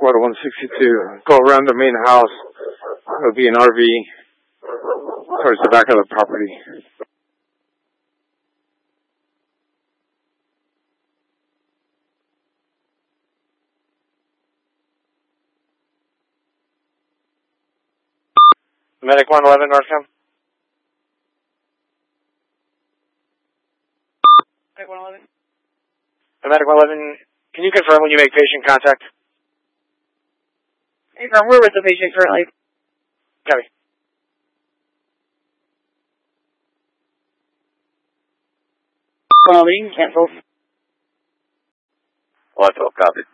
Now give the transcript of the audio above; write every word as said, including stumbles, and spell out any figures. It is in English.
Squad one sixty-two. Go around the main house. It'll be an R V towards the back of the property. Medic one eleven, Northcom. Medic one eleven. Medic one eleven, can you confirm when you make patient contact? Confirm, we're with the patient currently. Copy. one eleven, cancel. one twelve, copy.